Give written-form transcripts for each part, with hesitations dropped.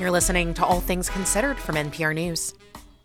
You're listening to All Things Considered from NPR News.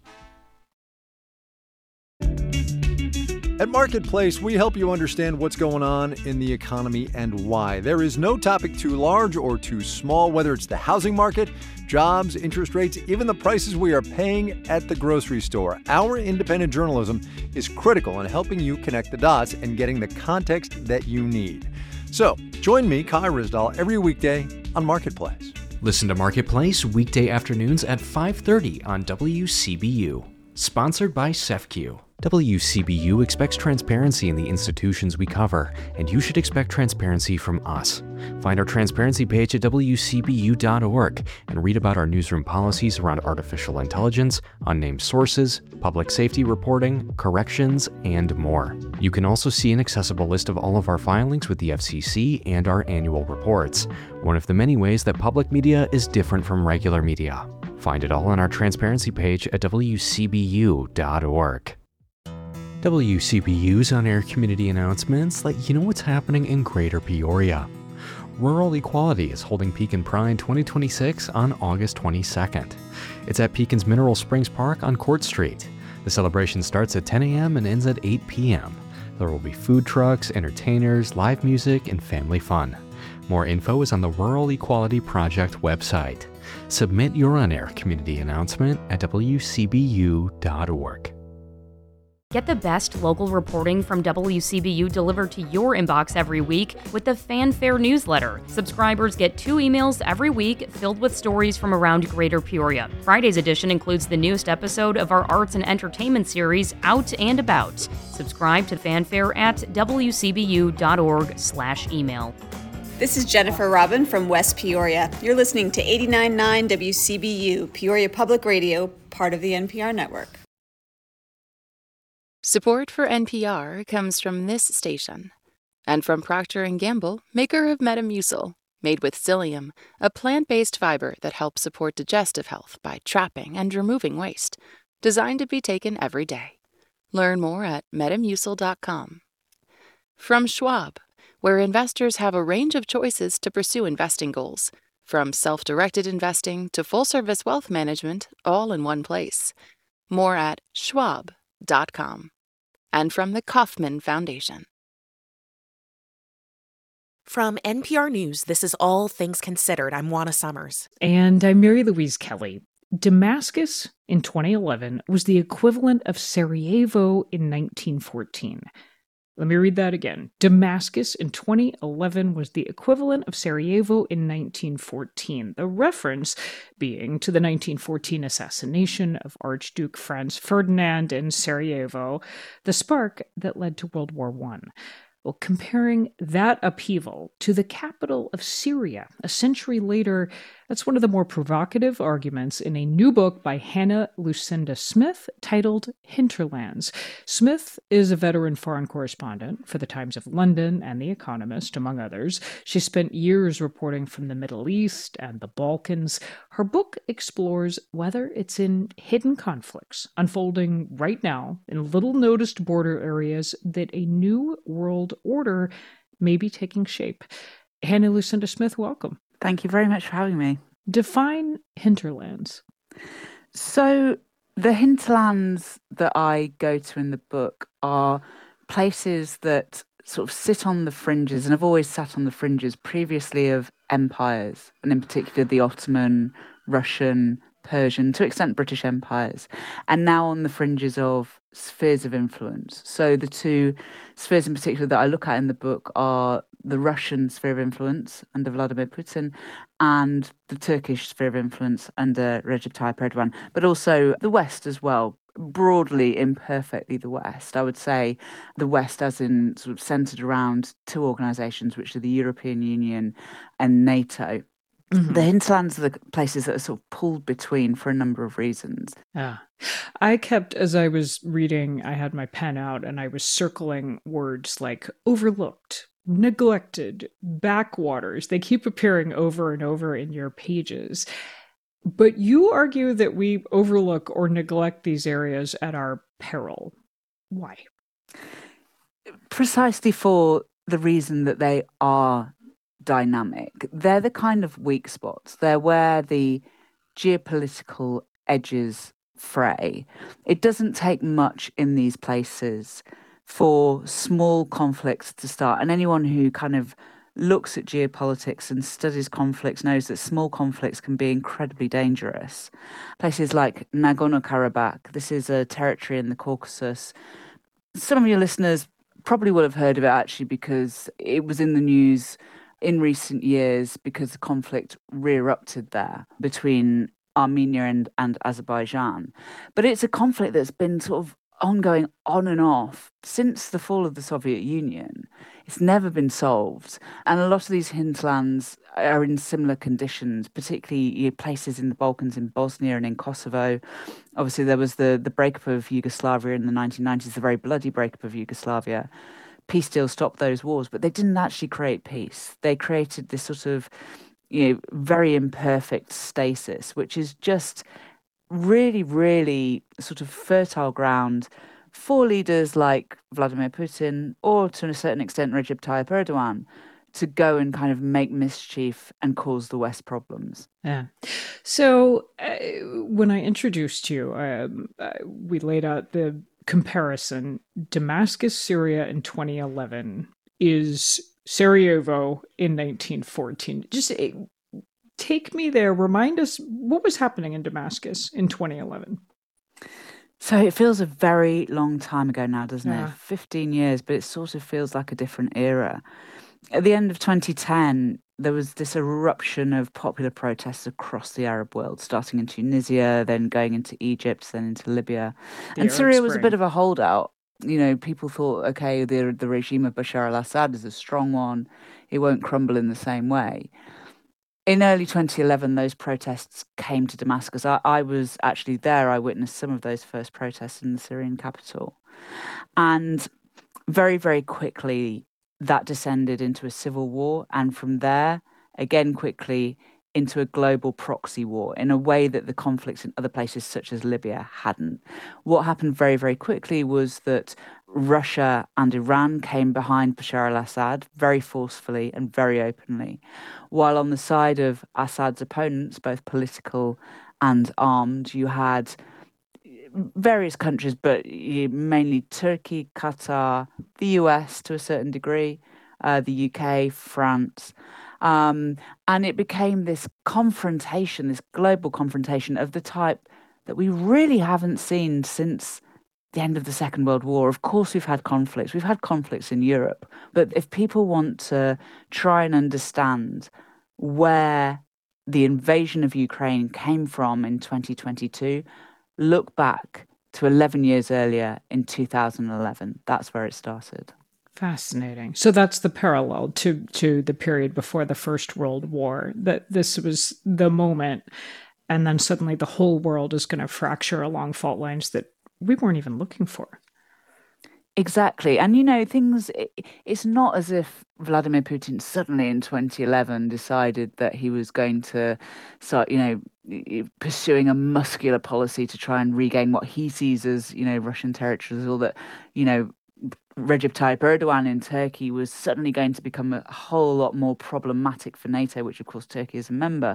At Marketplace, we help you understand what's going on in the economy and why. There is no topic too large or too small, whether it's the housing market, jobs, interest rates, even the prices we are paying at the grocery store. Our independent journalism is critical in helping you connect the dots and getting the context that you need. So, join me, Kai Ryssdal, every weekday on Marketplace. Listen to Marketplace weekday afternoons at 5:30 on WCBU. Sponsored by CEFCU. WCBU expects transparency in the institutions we cover, and you should expect transparency from us. Find our transparency page at WCBU.org and read about our newsroom policies around artificial intelligence, unnamed sources, public safety reporting, corrections, and more. You can also see an accessible list of all of our filings with the FCC and our annual reports, one of the many ways that public media is different from regular media. Find it all on our transparency page at WCBU.org. WCBU's on-air community announcements let you know what's happening in Greater Peoria. Rural Equality is holding Pekin Pride 2026 on August 22nd. It's at Pekin's Mineral Springs Park on Court Street. The celebration starts at 10 a.m. and ends at 8 p.m. There will be food trucks, entertainers, live music, and family fun. More info is on the Rural Equality Project website. Submit your on-air community announcement at WCBU.org. Get the best local reporting from WCBU delivered to your inbox every week with the Fanfare newsletter. Subscribers get 2 emails every week filled with stories from around Greater Peoria. Friday's edition includes the newest episode of our arts and entertainment series, Out and About. Subscribe to Fanfare at wcbu.org/email. This is Jennifer Robin from West Peoria. You're listening to 89.9 WCBU, Peoria Public Radio, part of the NPR network. Support for NPR comes from this station and from Procter & Gamble, maker of Metamucil, made with psyllium, a plant-based fiber that helps support digestive health by trapping and removing waste, designed to be taken every day. Learn more at metamucil.com. From Schwab, where investors have a range of choices to pursue investing goals, from self-directed investing to full-service wealth management, all in one place. More at schwab.com. And from the Kauffman Foundation. From NPR News, this is All Things Considered. I'm Juana Summers. And I'm Mary Louise Kelly. Damascus in 2011 was the equivalent of Sarajevo in 1914. Let me read that again. Damascus in 2011 was the equivalent of Sarajevo in 1914. The reference being to the 1914 assassination of Archduke Franz Ferdinand in Sarajevo, the spark that led to World War I. Well, comparing that upheaval to the capital of Syria a century later, that's one of the more provocative arguments in a new book by Hannah Lucinda Smith titled Hinterlands. Smith is a veteran foreign correspondent for the Times of London and The Economist, among others. She spent years reporting from the Middle East and the Balkans. Her book explores whether it's in hidden conflicts unfolding right now in little-noticed border areas that a new world order may be taking shape. Hannah Lucinda Smith, welcome. Thank you very much for having me. Define hinterlands. So the hinterlands that I go to in the book are places that sort of sit on the fringes and have always sat on the fringes previously of empires, and in particular the Ottoman, Russian, Persian, to an extent British empires, and now on the fringes of spheres of influence. So the two spheres in particular that I look at in the book are the Russian sphere of influence under Vladimir Putin and the Turkish sphere of influence under Recep Tayyip Erdogan, but also the West as well. Broadly, imperfectly the West. I would say the West as in sort of centred around two organisations, which are the European Union and NATO. Mm-hmm. The hinterlands are the places that are sort of pulled between for a number of reasons. I kept, as I was reading, I had my pen out and I was circling words like overlooked, neglected, backwaters. They keep appearing over and over in your pages. But you argue that we overlook or neglect these areas at our peril. Why? Precisely for the reason that they are dynamic. They're the kind of weak spots. They're where the geopolitical edges fray. It doesn't take much in these places for small conflicts to start. And anyone who kind of looks at geopolitics and studies conflicts knows that small conflicts can be incredibly dangerous. Places like Nagorno-Karabakh, this is a territory in the Caucasus. Some of your listeners probably will have heard of it actually because it was in the news in recent years because the conflict re-erupted there between Armenia and Azerbaijan. But it's a conflict that's been sort of ongoing on and off since the fall of the Soviet Union. It's never been solved. And a lot of these hinterlands are in similar conditions, particularly places in the Balkans, in Bosnia and in Kosovo. Obviously, there was the breakup of Yugoslavia in the 1990s, the very bloody breakup of Yugoslavia. Peace deals stopped those wars, but they didn't actually create peace. They created this sort of, very imperfect stasis, which is just really, really sort of fertile ground for leaders like Vladimir Putin or to a certain extent Recep Tayyip Erdogan to go and kind of make mischief and cause the West problems. Yeah. So when I introduced you, we laid out the comparison. Damascus, Syria in 2011 is Sarajevo in 1914. Just take me there. Remind us what was happening in Damascus in 2011. So it feels a very long time ago now, doesn't it? 15 years, but it sort of feels like a different era. At the end of 2010, there was this eruption of popular protests across the Arab world, starting in Tunisia, then going into Egypt, then into Libya. And Syria was a bit of a holdout. People thought, okay, the regime of Bashar al-Assad is a strong one. It won't crumble in the same way. In early 2011, those protests came to Damascus. I was actually there. I witnessed some of those first protests in the Syrian capital. And very, very quickly, that descended into a civil war. And from there, again, quickly, into a global proxy war in a way that the conflicts in other places such as Libya hadn't. What happened very, very quickly was that Russia and Iran came behind Bashar al-Assad very forcefully and very openly, while on the side of Assad's opponents, both political and armed, you had various countries, but mainly Turkey, Qatar, the US to a certain degree, the UK, France. And it became this confrontation, this global confrontation of the type that we really haven't seen since the end of the Second World War. Of course, we've had conflicts. We've had conflicts in Europe. But if people want to try and understand where the invasion of Ukraine came from in 2022, look back to 11 years earlier in 2011. That's where it started. Fascinating. So that's the parallel to the period before the First World War, that this was the moment, and then suddenly the whole world is going to fracture along fault lines that we weren't even looking for. Exactly. And, it's not as if Vladimir Putin suddenly in 2011 decided that he was going to start, pursuing a muscular policy to try and regain what he sees as, Russian territories, or that, Recep Tayyip Erdogan in Turkey was suddenly going to become a whole lot more problematic for NATO, which of course Turkey is a member.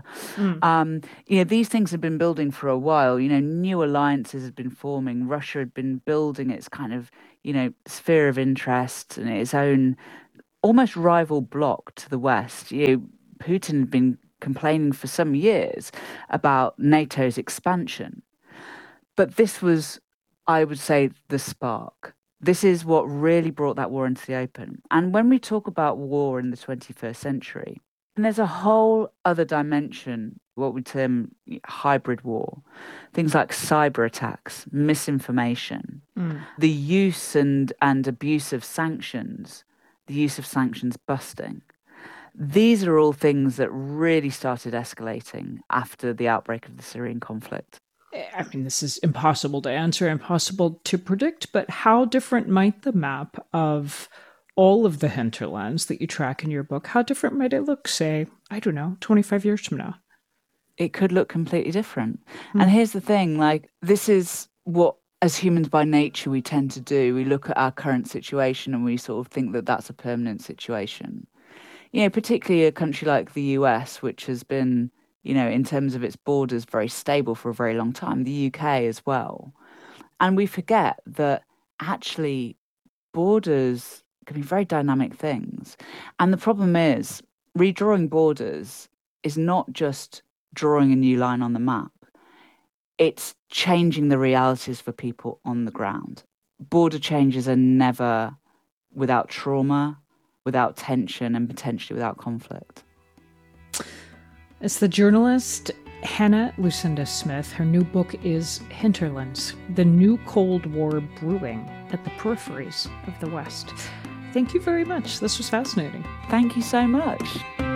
These things have been building for a while. New alliances have been forming. Russia had been building its kind of, sphere of interest and its own almost rival bloc to the West. Putin had been complaining for some years about NATO's expansion. But this was, I would say, the spark. This is what really brought that war into the open. And when we talk about war in the 21st century, and there's a whole other dimension, what we term hybrid war, things like cyber attacks, misinformation, the use and abuse of sanctions, the use of sanctions busting. These are all things that really started escalating after the outbreak of the Syrian conflict. I mean, this is impossible to answer, impossible to predict, but how different might the map of all of the hinterlands that you track in your book, how different might it look, say, 25 years from now? It could look completely different. And here's the thing, this is what, as humans by nature, we tend to do. We look at our current situation and we sort of think that that's a permanent situation. Particularly a country like the US, which has been in terms of its borders, very stable for a very long time, the UK as well. And we forget that actually borders can be very dynamic things. And the problem is, redrawing borders is not just drawing a new line on the map. It's changing the realities for people on the ground. Border changes are never without trauma, without tension, and potentially without conflict. It's the journalist Hannah Lucinda Smith. Her new book is Hinterlands, the New Cold War Brewing at the Peripheries of the West. Thank you very much. This was fascinating. Thank you so much.